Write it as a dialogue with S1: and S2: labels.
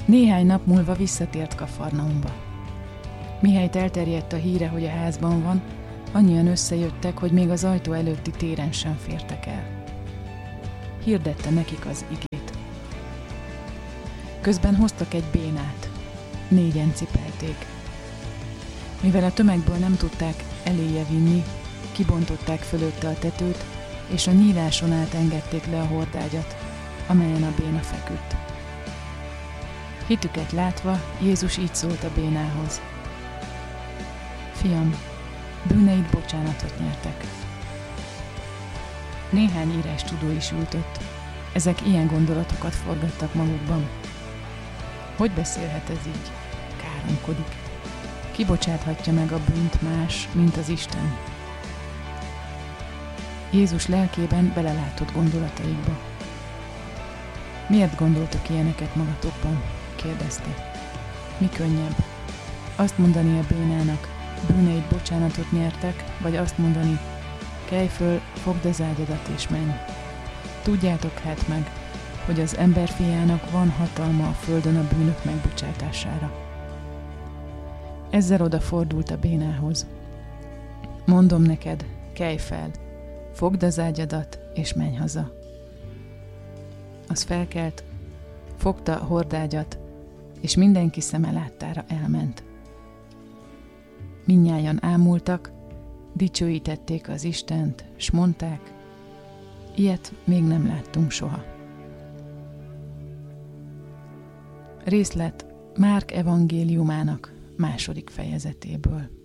S1: Néhány nap múlva visszatért Kafarnaumba. Mihelyt elterjedt a híre, hogy a házban van, annyian összejöttek, hogy még az ajtó előtti téren sem fértek el. Hirdette nekik az igét. Közben hoztak egy bénát. 4-en cipelték. Mivel a tömegből nem tudták eléje vinni, kibontották fölötte a tetőt, és a nyíláson át engedték le a hordágyat, amelyen a béna feküdt. Hitüket látva, Jézus így szólt a bénához. Fiam, bűneid bocsánatot nyertek. Néhány írástudó is ült ott. Ezek ilyen gondolatokat forgattak magukban. Hogy beszélhet ez így? Káromkodik. Ki bocsáthatja meg a bűnt más, mint az Isten? Jézus lelkében belelátott gondolataikba. Miért gondoltok ilyeneket magatokban? Kérdezte. Mi könnyebb? Azt mondani a bénának, bűneid bocsánatot nyertek, vagy azt mondani, kelj föl, fogd az ágyadat és menj. Tudjátok hát meg, hogy az emberfiának van hatalma a földön a bűnök megbocsátására. Ezzel odafordult a bénához. Mondom neked, kelj fel, fogd az ágyadat és menj haza. Az felkelt, fogta a hordágyat, és mindenki szeme láttára elment. Mindnyájan ámultak, dicsőítették az Istent, s mondták, ilyet még nem láttunk soha. Részlet Márk evangéliumának 2. fejezetéből.